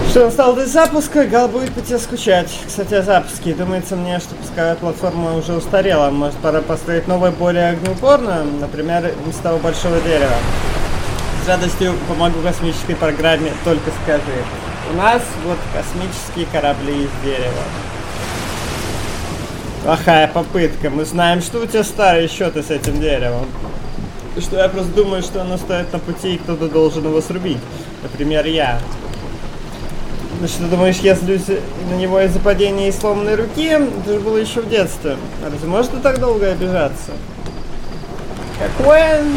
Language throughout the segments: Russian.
Что, настал день запуска, Гал будет по тебе скучать. Кстати, о запуске. Думается мне, что пусковая платформа уже устарела. Может, пора построить новое, более огнеупорное, например, из того большого дерева. С радостью помогу космической программе, только скажи. У нас вот космические корабли из дерева. Плохая попытка. Мы знаем, что у тебя старые счеты с этим деревом. Что я просто думаю, что оно стоит на пути, и кто-то должен его срубить. Например, я. Ну что, думаешь, я злюсь на него из-за падения и сломанной руки? Это же было еще в детстве. Разве можно так долго обижаться? Какое?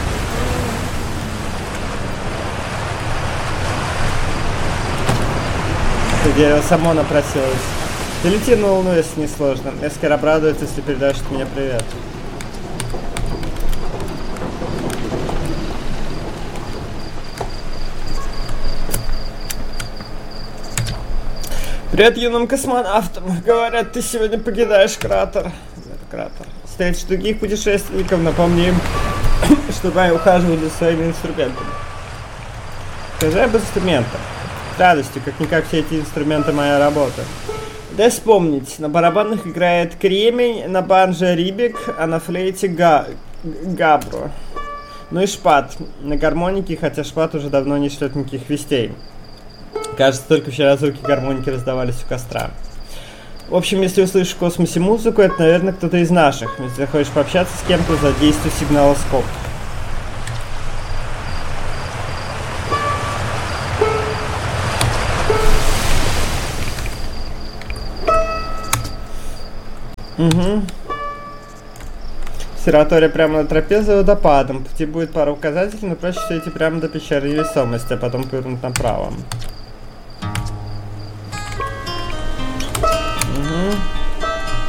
Это дерево само напросилось. Ты лети на Луну, если не сложно. Эскер обрадуется, если передашь от меня привет. Привет юным космонавтам. Говорят, ты сегодня покидаешь кратер. Кратер. Встретишь других путешественников, напомни им, чтобы они ухаживали за своими инструментами. Скажи об инструментах. С радостью, как-никак все эти инструменты моя работа. Дай вспомнить. На барабанах играет кремень, на банже рибик, а на флейте габро. Ну и шпат. На гармонике, хотя шпат уже давно не шлет никаких вестей. Кажется, только вчера звуки гармоники раздавались у костра. В общем, если услышишь в космосе музыку, это, наверное, кто-то из наших. Если захочешь пообщаться с кем-то, задействуй сигналоскоп. Угу. Обсерватория прямо на тропе за водопадом. Пути будет пара указателей, но проще все идти прямо до пещеры невесомости, а потом повернуть направо. Угу.